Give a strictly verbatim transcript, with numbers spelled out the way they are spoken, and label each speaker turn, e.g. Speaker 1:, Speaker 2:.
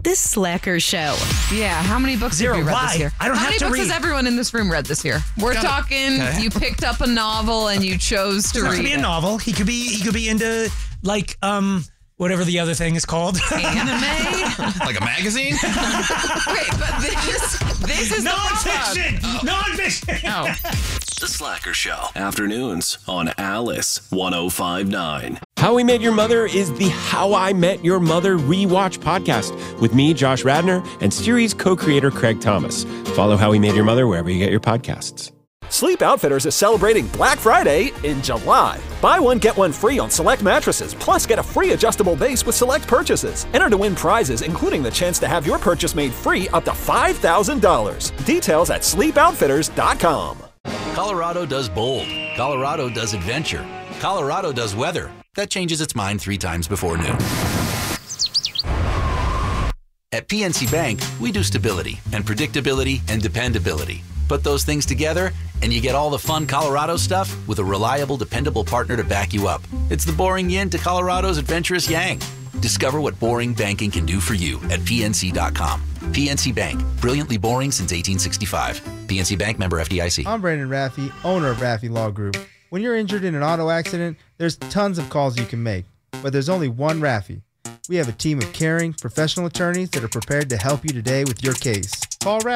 Speaker 1: The Slacker Show.
Speaker 2: Yeah, how many books
Speaker 3: Zero.
Speaker 2: have you read
Speaker 3: Why?
Speaker 2: this year?
Speaker 3: I don't
Speaker 2: how
Speaker 3: have
Speaker 2: many
Speaker 3: to
Speaker 2: books
Speaker 3: read.
Speaker 2: has everyone in this room read this year? We're
Speaker 4: Got it.
Speaker 2: talking,
Speaker 4: Okay.
Speaker 2: you picked up a novel and you chose to
Speaker 3: It
Speaker 2: read
Speaker 3: could be a
Speaker 2: it.
Speaker 3: novel. He could be he could be into like um whatever the other thing is called.
Speaker 2: Anime?
Speaker 4: Like a magazine?
Speaker 2: Wait, but this, this is
Speaker 3: Non-fiction!
Speaker 2: the
Speaker 3: Non-fiction!
Speaker 2: Oh.
Speaker 5: The Slacker Show. Afternoons on Alice one oh five point nine.
Speaker 6: How We Met Your Mother is the How I Met Your Mother rewatch podcast with me, Josh Radner, and series co-creator Craig Thomas. Follow How We Met Your Mother wherever you get your podcasts.
Speaker 7: Sleep Outfitters is celebrating Black Friday in July. Buy one, get one free on select mattresses, plus get a free adjustable base with select purchases. Enter to win prizes, including the chance to have your purchase made free up to five thousand dollars. Details at sleep outfitters dot com.
Speaker 8: Colorado does bold. Colorado does adventure. Colorado does weather. That changes its mind three times before noon. At P N C Bank, we do stability and predictability and dependability. Put those things together, and you get all the fun Colorado stuff with a reliable, dependable partner to back you up. It's the boring yin to Colorado's adventurous yang. Discover what boring banking can do for you at P N C dot com. P N C Bank, brilliantly boring since eighteen sixty-five. P N C Bank, member F D I C.
Speaker 9: I'm Brandon Raffi, owner of Raffi Law Group. When you're injured in an auto accident, there's tons of calls you can make, but there's only one Raffi. We have a team of caring, professional attorneys that are prepared to help you today with your case. Call Raffi.